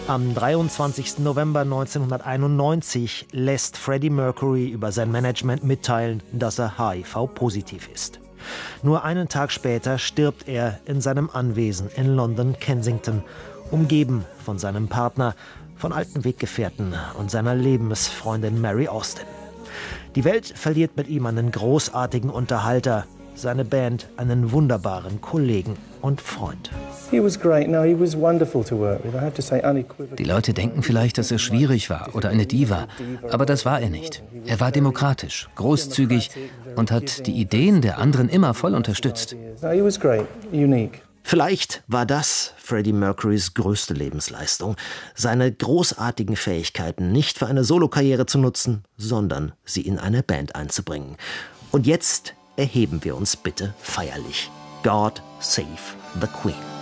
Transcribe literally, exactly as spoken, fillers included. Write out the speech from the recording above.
Am dreiundzwanzigsten November neunzehnhunderteinundneunzig lässt Freddie Mercury über sein Management mitteilen, dass er H I V-positiv ist. Nur einen Tag später stirbt er in seinem Anwesen in London-Kensington, umgeben von seinem Partner, von alten Weggefährten und seiner Lebensfreundin Mary Austin. Die Welt verliert mit ihm einen großartigen Unterhalter, seine Band einen wunderbaren Kollegen und Freund. Die Leute denken vielleicht, dass er schwierig war oder eine Diva, aber das war er nicht. Er war demokratisch, großzügig und hat die Ideen der anderen immer voll unterstützt. Vielleicht war das Freddie Mercurys größte Lebensleistung, seine großartigen Fähigkeiten nicht für eine Solokarriere zu nutzen, sondern sie in eine Band einzubringen. Und jetzt erheben wir uns bitte feierlich. God save the Queen.